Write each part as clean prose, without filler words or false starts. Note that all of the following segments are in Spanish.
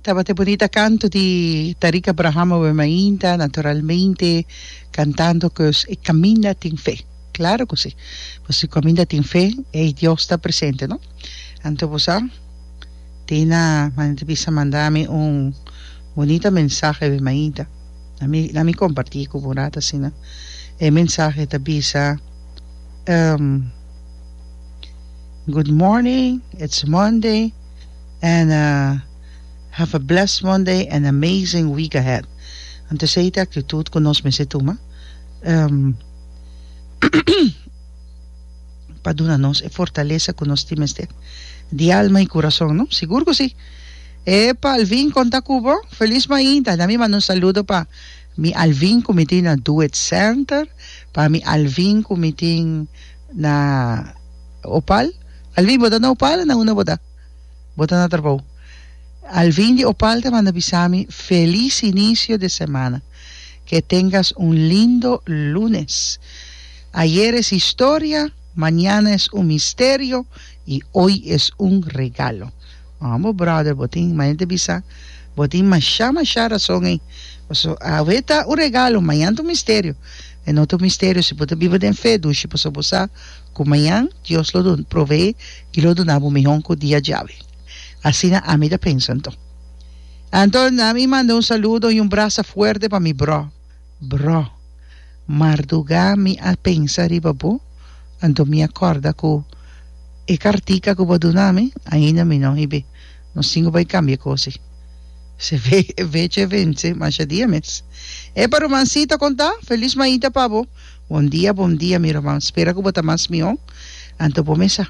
Tabate bonita canto di Tariq Abraham Mainta, naturalmente cantando que camina en fe. Claro que sí. Pues si camina en fe, Dios está presente, ¿no? Entonces, Tina, bisa mandame un bonito mensaje de Mainta. A mí compartí con Borata, ¿sí, no? El mensaje te bisa, good morning, it's Monday, and have a blessed Monday and amazing week ahead. Entonces, esta actitud que nos mesetuma, padúnanos e fortaleza que nos times de alma y corazón, ¿no? Seguro que sí. Epa, Alvin, conta Cuba, feliz Mainta. Dame mando un saludo para mi Alvin comité na Do It Center, para mi Alvin comité na Opal. Alvin, bota na Opal na una bota? Bota na trabajo. Alvin de Opal te manda bisami, feliz inicio de semana. Que tengas un lindo lunes. Ayer es historia, mañana es un misterio y hoy es un regalo. Vamos, brother, botín, mañana bisa, botín, machama razón ahí. Ahorita un regalo, mañana un misterio. En otro misterio, si puede vivir en fe, duche, pues obosa, con mañana Dios lo provee y lo donamos mejor con día llave. Así a mí te pienso entonces. Entonces, a mí manda un saludo y un brazo fuerte para mi bro. Bro, marduga mi a pensar y babu, entonces me acorda que e cartica que badunami, ainda me não ibe. Não singo vai cambiar coisa. Se vence, mas já dia mes. É para romancita contar, feliz maita pavo. Bom dia, meu irmão. Espera que bota mais mion. Anto pomesa.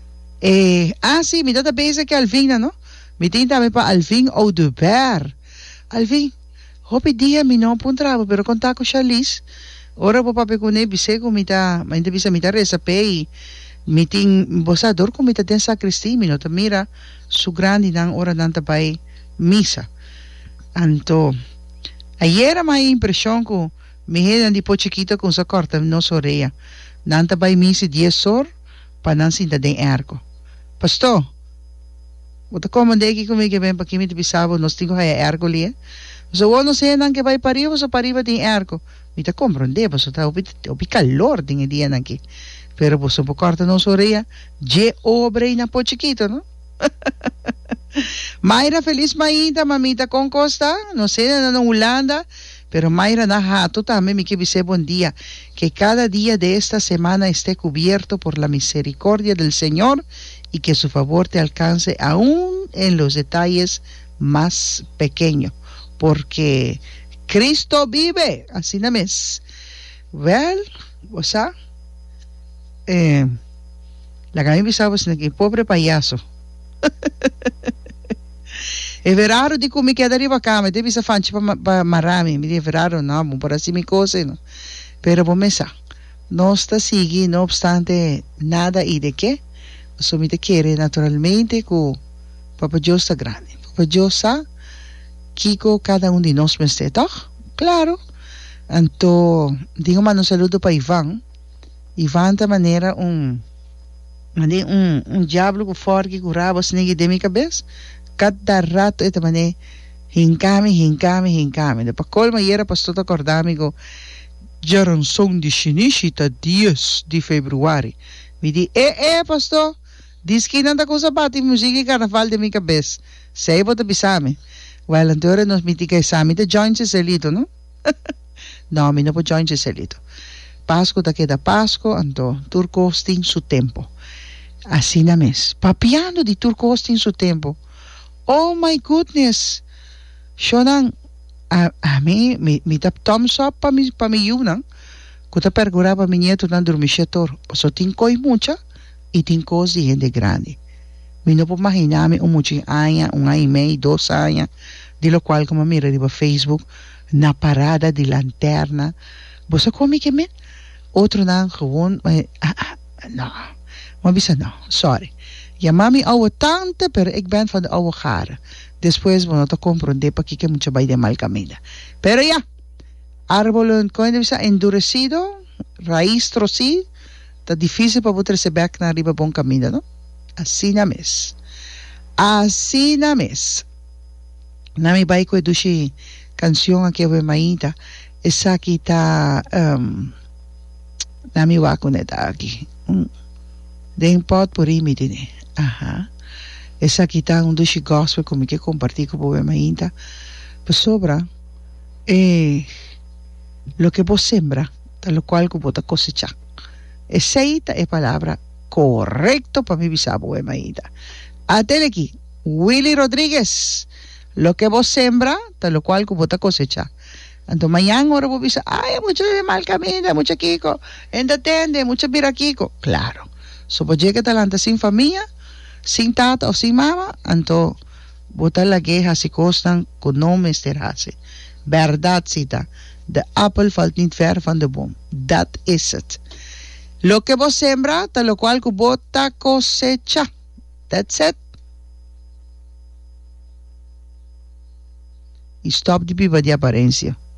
Sim, me dá beijo que Alvina, não? Me tem também para Alvin ou do Ber. Alvin, hope dia me não pontrava, pero contar com Charlize. Ora vou papai com ele, bisego me dá, mas ainda bisa me dá recipe. Meeting bosador kumita den sacristia minuto mira su grande nang ora nanta bai misa anto ayer mai impresión ko me hedan di po chiquito con sa corta no sorea nanta bai misa 10 hor pa nan sinta den ergo pasto wata komandeki ko me que ven pa kimi te bisabo nos tingo haya ergo lie so no sé nan que bai pariva so pariva den ergo mita comprende so ta opi calor den dia nan ki pero pues un poco corta no soría, je obre y na po chiquito, ¿no? Mayra, feliz Maíta, mamita con costa, no sé, en Holanda, pero Mayra, tú también me quiere buen día, que cada día de esta semana esté cubierto por la misericordia del Señor y que su favor te alcance aún en los detalles más pequeños, porque Cristo vive, así nada más. Well, o sea, la que a mí me sabe es que pobre payaso. É verano di come che arriva a me devi sa fanci pa marami mi è verano no por así mi cose no pero por mesa no sta sigui no obstante nada y de qué so mi te quiere naturalmente con Papa Dios está grande Papa Dios sa Kiko cada uno de nos me esté claro entonces digo mando un saludo para Ivan de manera un diablo que for que curava se ninguém de minha cabeça cada rato esta maneira hincame depois colma e era pastor acordar-me que já não são de chinishita 10 de fevereiro me diz pastor diz que não dá coisa bate música e carnaval de minha cabeça sei bota bisame well então nós me diga exame de joints selito não não me não pode joints selito Pasco da queda Pasco ando turco tem su tempo assim na mes papiando de turco tem su tempo oh my goodness shonan a mim me tap thumbs up pa mi yuna kuta pergura pa mi nieto nan dormichetor so tin coi mucha e tin cos de gente grande me não pode imaginar me mucho año e meio 2 años de lo qual como mira riba Facebook na parada de lanterna você come que me outro não gewoon não maar bisa no sorry ja mami oude tante pero ik ben van de oude garen después bueno te comprende pa que mucho vai de mal camino pero ya árbol con bisa endurecido raíz trocida está difícil para poder se back na arriba bom camino no assim na mes Nami baiko edushi canción aquí we maita. Esa kita nami wakuneta aquí. Den pot por imitine. Ajá. Esa kita un dushi gospel como que compartir con we maita. Pues sobra lo que vos sembra, tal lo cual que vos cosecha. Esa es palabra correcto para mi bisabuela maíta. Atele aquí, Willy Rodríguez. Lo que vos sembra, tal lo cual que vos cosecha. Entonces mañana ahora vos dices, ay, mucho de mal camino, mucho kiko, entende, mucho mira kiko. Claro. So vos llega talante sin familia, sin tata o sin mamá, entonces botar la queja si costan con no mesterase. Verdad cita. De appel valt niet ver van de boom. Dat is het. Lo que vos sembra, tal lo cual que vos cosecha. That's it. Y stop die pipa de apariencia.